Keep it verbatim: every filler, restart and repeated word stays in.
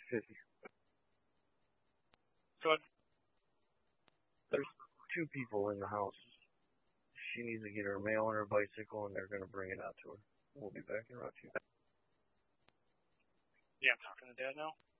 fifty. So There's two people in the house. She needs to get her mail on her bicycle, and they're going to bring it out to her. We'll be back in about two. Yeah, I'm talking to Dad now.